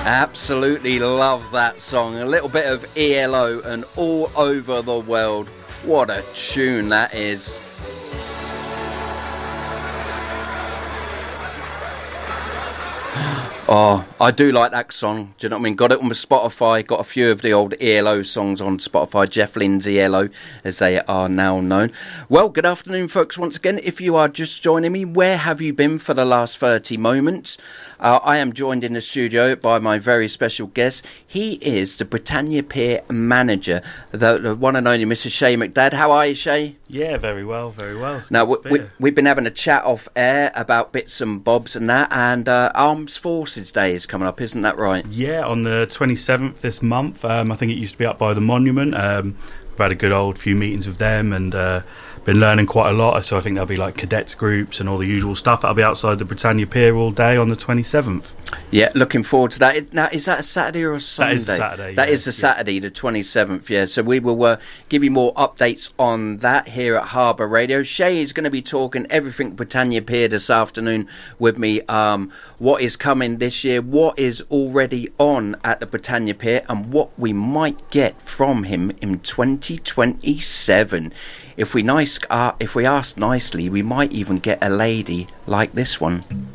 Absolutely love that song. A little bit of ELO and All Over the World. What a tune that is. Oh, I do like that song. Do you know what I mean? Got it on Spotify. Got a few of the old ELO songs on Spotify. Jeff Lynne's ELO, as they are now known. Well, good afternoon, folks. Once again, if you are just joining me, where have you been for the last 30 moments? I am joined in the studio by my very special guest. He is the Britannia Pier manager, the one and only Mr. Shay McDad. How are you, Shay? Yeah, very well, very well. Now, we've been having a chat off air about bits and bobs and that, and Armed Forces Day is coming up, isn't that right? Yeah, on the 27th this month. I think it used to be up by the monument. We've had a good old few meetings with them and been learning quite a lot. So I think there'll be like cadets groups and all the usual stuff. That'll be outside the Britannia Pier all day on the 27th. Yeah, looking forward to that. Now, is that a Saturday or a Sunday? That is a Saturday. That is a Saturday, the 27th, yeah. So we will give you more updates on that here at Harbour Radio. Shay is going to be talking everything Britannia Pier this afternoon with me. What is coming this year, what is already on at the Britannia Pier, and what we might get from him in 2027. If we ask nicely, we might even get a lady like this one.